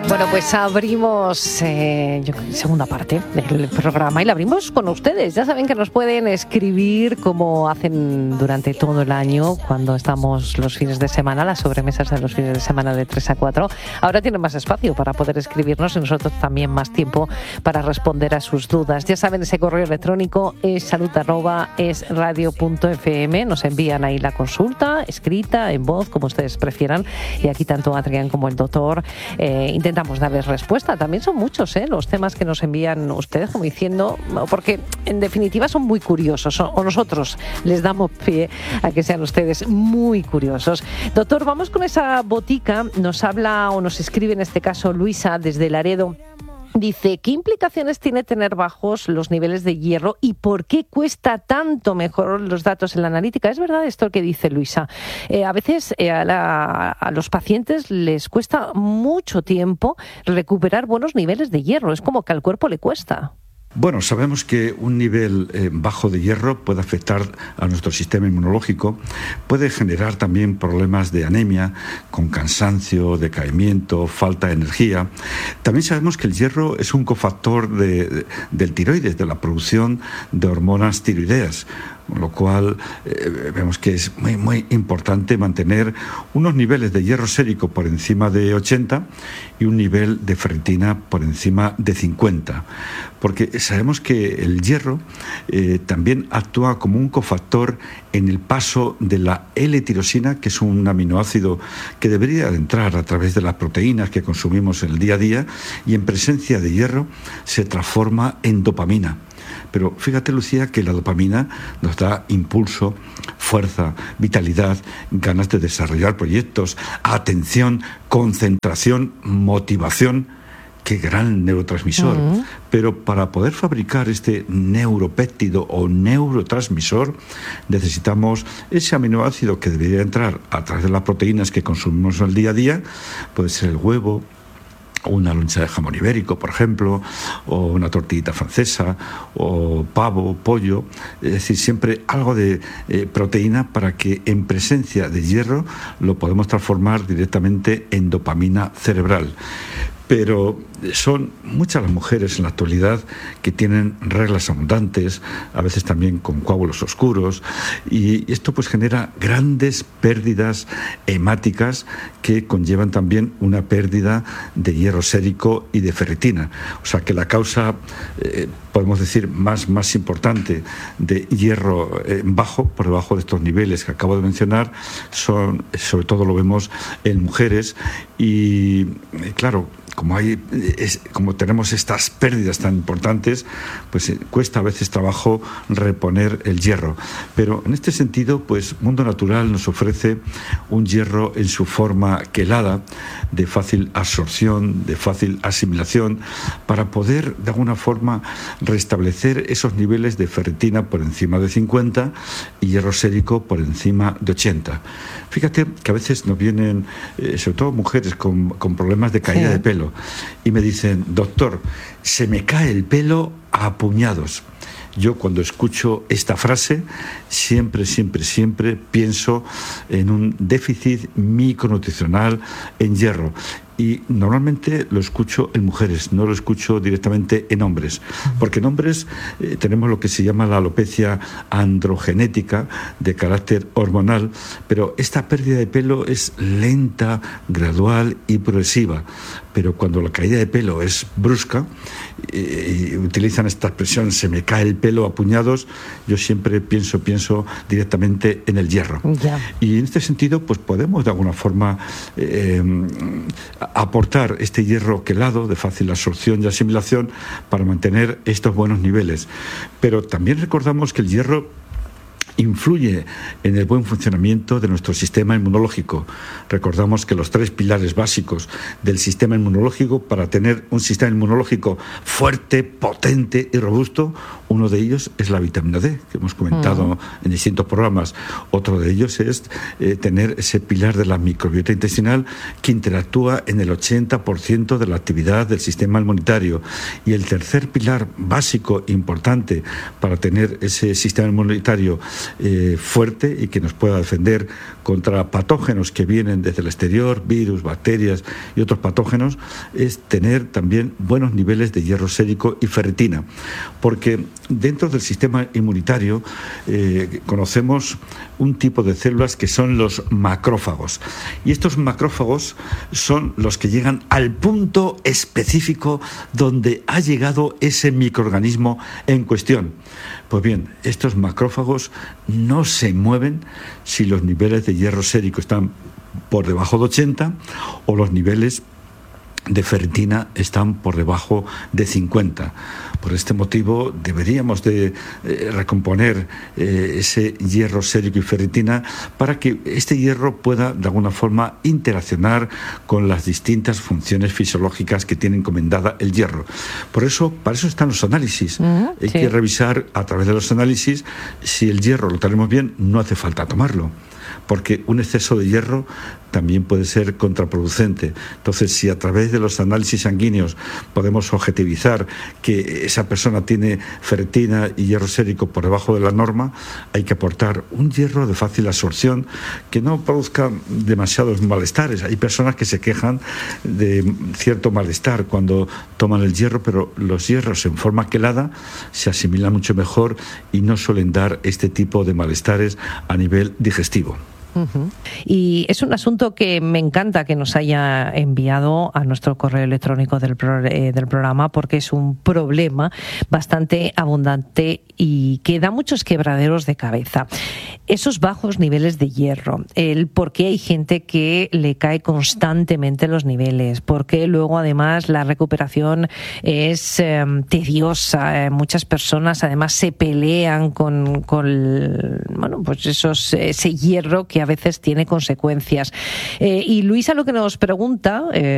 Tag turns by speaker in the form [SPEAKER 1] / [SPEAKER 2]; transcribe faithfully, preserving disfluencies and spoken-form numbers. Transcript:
[SPEAKER 1] Bueno, pues abrimos eh, yo, segunda parte del programa y la abrimos con ustedes. Ya saben que nos pueden escribir como hacen durante todo el año cuando estamos los fines de semana, las sobremesas de los fines de semana de tres a cuatro. Ahora tienen más espacio para poder escribirnos y nosotros también más tiempo para responder a sus dudas. Ya saben, ese correo electrónico es salud arroba es radio punto f m. Nos envían ahí la consulta, escrita, en voz, como ustedes prefieran. Y aquí tanto Adrián como el doctor eh, intentamos darles respuesta. También son muchos ¿eh? los temas que nos envían ustedes, como diciendo, porque en definitiva son muy curiosos, o nosotros les damos pie a que sean ustedes muy curiosos. Doctor, vamos con esa botica. Nos habla o nos escribe en este caso Luisa desde Laredo. Dice, ¿qué implicaciones tiene tener bajos los niveles de hierro y por qué cuesta tanto mejorar los datos en la analítica? ¿Es verdad esto que dice Luisa? Eh, a veces eh, a, la, a los pacientes les cuesta mucho tiempo recuperar buenos niveles de hierro. Es como que al cuerpo le cuesta.
[SPEAKER 2] Bueno, sabemos que un nivel eh, bajo de hierro puede afectar a nuestro sistema inmunológico, puede generar también problemas de anemia, con cansancio, decaimiento, falta de energía. También sabemos que el hierro es un cofactor de, de, del tiroides, de la producción de hormonas tiroideas, con lo cual eh, vemos que es muy, muy importante mantener unos niveles de hierro sérico por encima de ochenta y un nivel de ferritina por encima de cincuenta, porque sabemos que el hierro eh, también actúa como un cofactor en el paso de la L-tirosina, que es un aminoácido que debería entrar a través de las proteínas que consumimos en el día a día, y en presencia de hierro se transforma en dopamina. Pero fíjate, Lucía, que la dopamina nos da impulso, fuerza, vitalidad, ganas de desarrollar proyectos, atención, concentración, motivación. ¡Qué gran neurotransmisor! Uh-huh. Pero para poder fabricar este neuropéptido o neurotransmisor necesitamos ese aminoácido que debería entrar a través de las proteínas que consumimos al día a día. Puede ser el huevo, o una loncha de jamón ibérico, por ejemplo, o una tortillita francesa, o pavo, pollo, es decir, siempre algo de eh, proteína para que en presencia de hierro lo podemos transformar directamente en dopamina cerebral. Pero son muchas las mujeres en la actualidad que tienen reglas abundantes, a veces también con coágulos oscuros, y esto pues genera grandes pérdidas hemáticas que conllevan también una pérdida de hierro sérico y de ferritina. O sea que la causa, eh, podemos decir, más, más importante de hierro eh, bajo, por debajo de estos niveles que acabo de mencionar, son, sobre todo lo vemos en mujeres, y eh, claro, como hay es, como tenemos estas pérdidas tan importantes, pues eh, cuesta a veces trabajo reponer el hierro. Pero en este sentido, pues Mundo Natural nos ofrece un hierro en su forma quelada, de fácil absorción, de fácil asimilación, para poder de alguna forma restablecer esos niveles de ferritina por encima de cincuenta y hierro sérico por encima de ochenta. Fíjate que a veces nos vienen, eh, sobre todo mujeres con, con problemas de caída sí. de pelo, y me dicen, doctor, se me cae el pelo a puñados. Yo cuando escucho esta frase siempre, siempre, siempre pienso en un déficit micronutricional en hierro. Y normalmente lo escucho en mujeres, no lo escucho directamente en hombres, porque en hombres eh, tenemos lo que se llama la alopecia androgenética de carácter hormonal, pero esta pérdida de pelo es lenta, gradual y progresiva. Pero cuando la caída de pelo es brusca, eh, y utilizan esta expresión, se me cae el pelo a puñados, yo siempre pienso, pienso directamente en el hierro. Yeah. Y en este sentido, pues podemos de alguna forma eh, aportar este hierro quelado de fácil absorción y asimilación para mantener estos buenos niveles. Pero también recordamos que el hierro influye en el buen funcionamiento de nuestro sistema inmunológico. Recordamos que los tres pilares básicos del sistema inmunológico, para tener un sistema inmunológico fuerte, potente y robusto, uno de ellos es la vitamina D, que hemos comentado uh-huh. en distintos programas. Otro de ellos es eh, tener ese pilar de la microbiota intestinal que interactúa en el ochenta por ciento de la actividad del sistema inmunitario. Y el tercer pilar básico importante para tener ese sistema inmunitario Eh, fuerte y que nos pueda defender contra patógenos que vienen desde el exterior, virus, bacterias y otros patógenos, es tener también buenos niveles de hierro sérico y ferritina, porque dentro del sistema inmunitario eh, conocemos un tipo de células que son los macrófagos, y estos macrófagos son los que llegan al punto específico donde ha llegado ese microorganismo en cuestión. Pues bien, estos macrófagos no se mueven si los niveles de hierro sérico están por debajo de ochenta o los niveles de ferritina están por debajo de cincuenta. Por este motivo deberíamos de eh, recomponer eh, ese hierro sérico y ferritina para que este hierro pueda de alguna forma interaccionar con las distintas funciones fisiológicas que tiene encomendada el hierro. Por eso, para eso están los análisis. Uh-huh, Hay sí. que revisar a través de los análisis si el hierro lo tenemos bien, no hace falta tomarlo, porque un exceso de hierro también puede ser contraproducente. Entonces, si a través de los análisis sanguíneos podemos objetivizar que esa persona tiene ferritina y hierro sérico por debajo de la norma, hay que aportar un hierro de fácil absorción que no produzca demasiados malestares. Hay personas que se quejan de cierto malestar cuando toman el hierro, pero los hierros en forma quelada se asimilan mucho mejor y no suelen dar este tipo de malestares a nivel digestivo.
[SPEAKER 1] Uh-huh. Y es un asunto que me encanta que nos haya enviado a nuestro correo electrónico del, pro, eh, del programa, porque es un problema bastante abundante y que da muchos quebraderos de cabeza. Esos bajos niveles de hierro, el por qué hay gente que le cae constantemente los niveles, por qué luego además la recuperación es eh, tediosa, eh, muchas personas además se pelean con, con bueno, pues esos, ese hierro que a veces tiene consecuencias. Eh, y Luisa lo que nos pregunta... Eh,